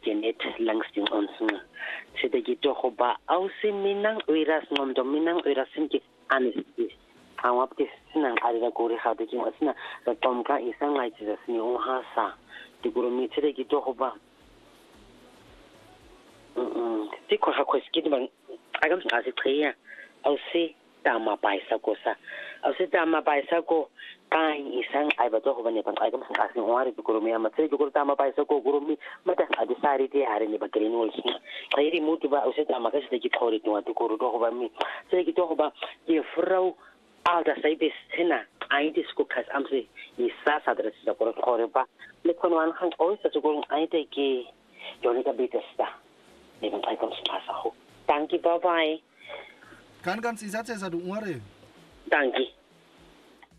Janet Langston Onsen. Sida gito ko ba ausi minang uiras ngomdo minang uirasin ki honesty. Ang waptis sinang alila kuri hada king asna da tomka isang ay tisa sini hasa. Diguro mi sida gito ko ba. Ti ko ha kweski di bang agam asi triya ausi tama paisa ko sa ausi tama paisa ko kain isang ay ba to ko ba ne pang agam asi ngwari diguro mi amatse diguro tama paisa ko guro mi mata adi sari ti are ni bakrin wol sina kayri mutu ba ausi tama kasi da gitore to diguro to ko ba mi sai gito ko ba ye frau alda sai bis hena ai disco kas amse isa sadra sa ko ba le kon wan han o sa diguro ai te ki Jonica Bitesta ne bang ai kom sa ho thank you bye bye kan si satse sa du ngare thank you